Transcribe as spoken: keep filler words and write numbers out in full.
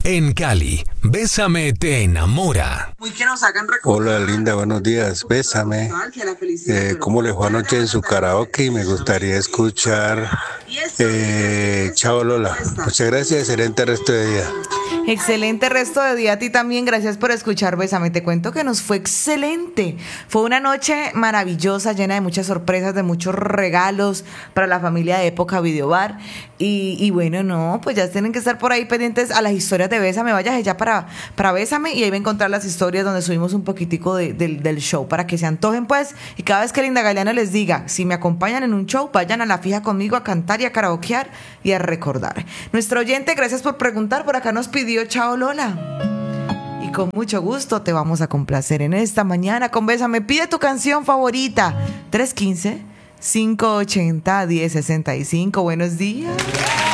En Cali, Bésame te enamora. Hola Linda, buenos días. Bésame. Eh, ¿Cómo le fue anoche en su karaoke? Me gustaría escuchar eh, Chao Lola. Muchas gracias, excelente resto de día. Excelente resto de día a ti también, gracias por escuchar Bésame. Te cuento que nos fue excelente. Fue una noche maravillosa, llena de muchas sorpresas, de muchos regalos para la familia de Época Videobar. Y, y bueno, no, pues ya tienen que estar por ahí pendientes a las historias de Bésame. Vayas ya para, para Bésame y ahí va a encontrar las historias donde subimos un poquitico de, de, del show para que se antojen pues. Y cada vez que Linda Galeano les diga, si me acompañan en un show, vayan a la fija conmigo a cantar y a karaokear y a recordar. Nuestro oyente, gracias por preguntar, por acá nos pidió Chao Lola. Y con mucho gusto te vamos a complacer en esta mañana con Bésame. Pide tu canción favorita. tres uno cinco, cinco ocho cero, uno cero seis cinco. Buenos días.